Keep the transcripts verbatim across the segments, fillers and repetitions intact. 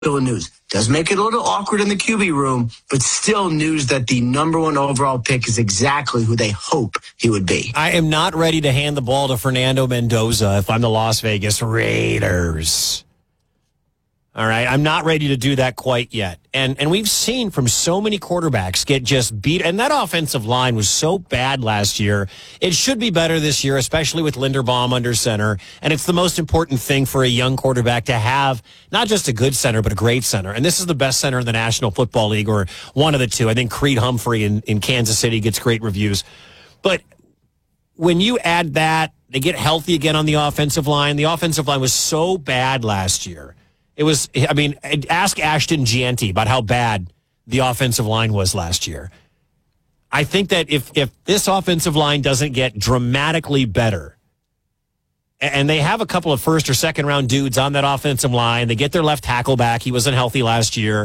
Still news. Does make it a little awkward in the Q B room, but still news that the number one overall pick is exactly who they hope he would be. I am not ready to hand the ball to Fernando Mendoza if I'm the Las Vegas Raiders. All right, I'm not ready to do that quite yet. And and we've seen from so many quarterbacks get just beat. And that offensive line was so bad last year. It should be better this year, especially with Linderbaum under center. And it's the most important thing for a young quarterback to have not just a good center, but a great center. And this is the best center in the National Football League, or one of the two. I think Creed Humphrey in, in Kansas City gets great reviews. But when you add that, they get healthy again on the offensive line. The offensive line was so bad last year. It was, I mean, ask Ashton Gianti about how bad the offensive line was last year. I think that if, if this offensive line doesn't get dramatically better, and they have a couple of first or second round dudes on that offensive line, they get their left tackle back. He wasn't healthy last year.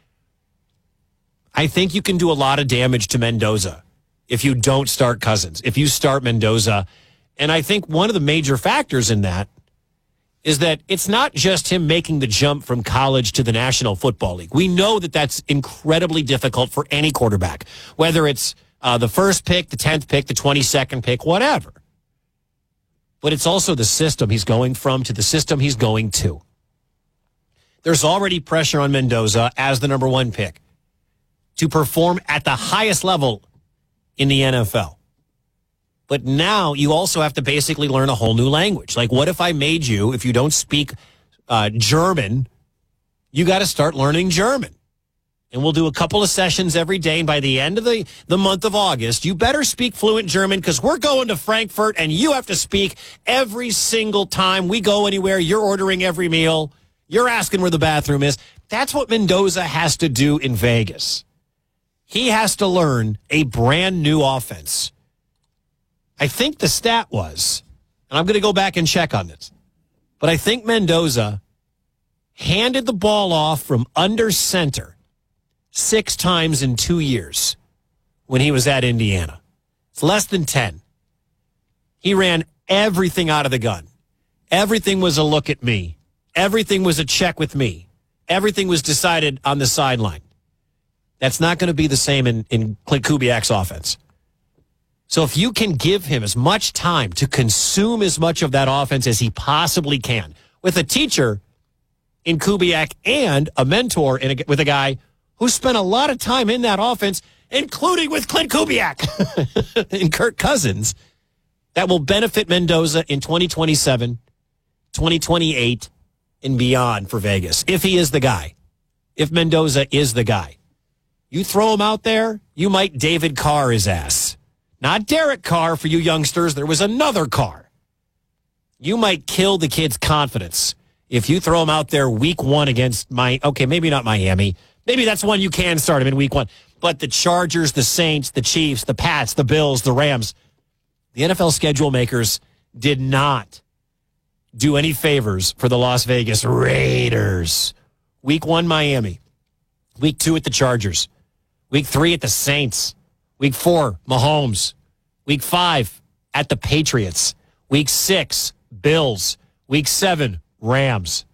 I think you can do a lot of damage to Mendoza if you don't start Cousins, if you start Mendoza. And I think one of the major factors in that is that it's not just him making the jump from college to the National Football League. We know that that's incredibly difficult for any quarterback, whether it's uh, the first pick, the tenth pick, the twenty-second pick, whatever. But it's also the system he's going from to the system he's going to. There's already pressure on Mendoza as the number one pick to perform at the highest level in the N F L. But now you also have to basically learn a whole new language. Like, what if I made you, if you don't speak uh, German, you got to start learning German. And we'll do a couple of sessions every day. And by the end of the, the month of August, you better speak fluent German, because we're going to Frankfurt and you have to speak every single time we go anywhere. You're ordering every meal. You're asking where the bathroom is. That's what Mendoza has to do in Vegas. He has to learn a brand new offense. I think the stat was, and I'm going to go back and check on this, but I think Mendoza handed the ball off from under center six times in two years when he was at Indiana. It's less than ten. He ran everything out of the gun. Everything was a look at me. Everything was a check with me. Everything was decided on the sideline. That's not going to be the same in, in Klint Kubiak's offense. So if you can give him as much time to consume as much of that offense as he possibly can, with a teacher in Kubiak and a mentor in a, with a guy who spent a lot of time in that offense, including with Klint Kubiak and Kirk Cousins, that will benefit Mendoza in twenty twenty-seven, twenty twenty-eight, and beyond for Vegas, if he is the guy. If Mendoza is the guy. You throw him out there, you might David Carr his ass. Not Derek Carr for you youngsters. There was another Carr. You might kill the kid's confidence if you throw him out there week one against my, okay, maybe not Miami. Maybe that's one you can start him in week one. But the Chargers, the Saints, the Chiefs, the Pats, the Bills, the Rams, the N F L schedule makers did not do any favors for the Las Vegas Raiders. Week one, Miami. Week two at the Chargers. Week three at the Saints. Week four, Mahomes. Week five, at the Patriots. Week six, Bills. Week seven, Rams.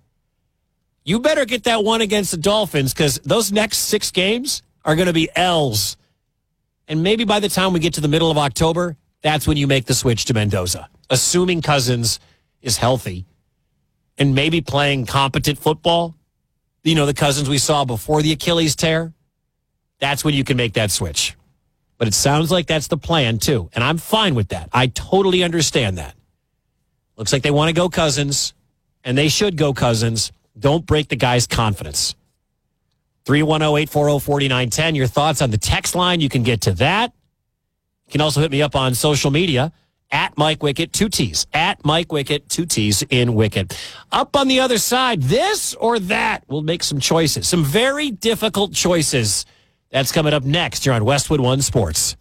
You better get that one against the Dolphins, because those next six games are going to be L's. And maybe by the time we get to the middle of October, that's when you make the switch to Mendoza, assuming Cousins is healthy and maybe playing competent football. You know, the Cousins we saw before the Achilles tear. That's when you can make that switch. But it sounds like that's the plan, too. And I'm fine with that. I totally understand that. Looks like they want to go Cousins, and they should go Cousins. Don't break the guy's confidence. three one zero, eight four zero, four nine one zero. Your thoughts on the text line, you can get to that. You can also hit me up on social media, at Mike Wickett, two T's. At Mike Wickett, two T's in Wickett. Up on the other side, this or that. We'll make some choices. Some very difficult choices. That's coming up next here on Westwood One Sports.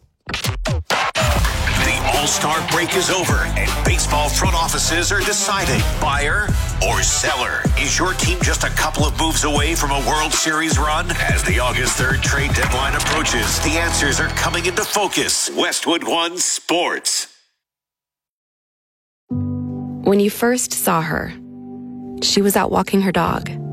The All-Star break is over, and baseball front offices are deciding buyer or seller. Is your team just a couple of moves away from a World Series run? As the August third trade deadline approaches, the answers are coming into focus. Westwood One Sports. When you first saw her, she was out walking her dog.